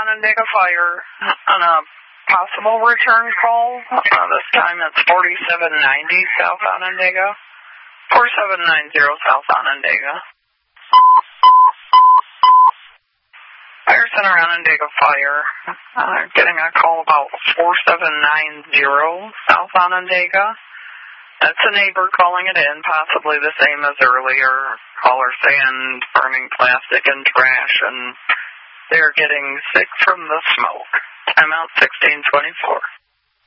Onondaga Fire on a possible return call. This time it's 4790 South Onondaga. 4790 South Onondaga. Fire Center Onondaga Fire. Getting a call about 4790 South Onondaga. That's a neighbor calling it in, possibly the same as earlier. Caller saying burning plastic and trash, and they're getting sick from the smoke. Timeout 1624.